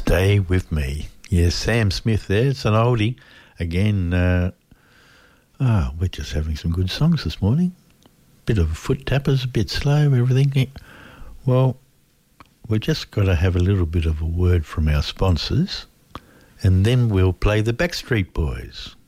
Stay With Me. Yes, Sam Smith there. It's an oldie. Again, we're just having some good songs this morning. Bit of foot tappers, a bit slow, everything. Well, we've just got to have a little bit of a word from our sponsors, and then we'll play the Backstreet Boys.